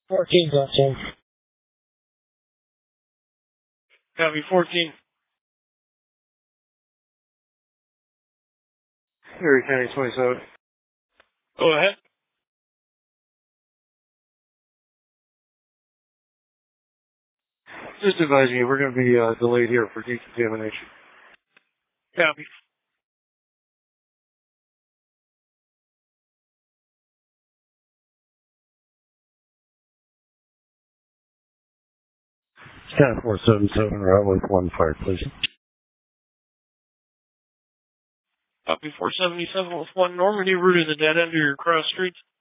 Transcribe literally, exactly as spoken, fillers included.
fourteen, Blackstone. Copy, fourteen. Erie County twenty-seven. Go ahead. Just advising you, we're going to be uh, delayed here for decontamination. Copy. ten four seven seven, route with one fire, please. Copy, four seventy-seven with one Normandy, route to the dead end of your cross streets.